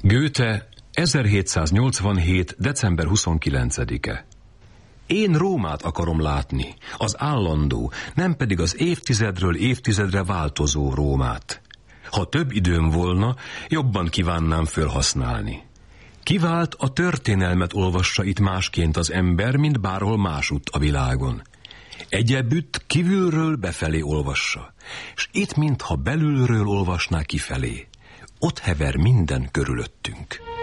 Goethe, 1787. december 29-e. Én Rómát akarom látni, az állandó, nem pedig az évtizedről évtizedre változó Rómát. Ha több időm volna, jobban kívánnám fölhasználni. Kivált a történelmet olvassa itt másként az ember, mint bárhol másutt a világon. Egyebütt kívülről befelé olvassa, és itt mintha belülről olvasná kifelé. Ott hever minden körülöttünk.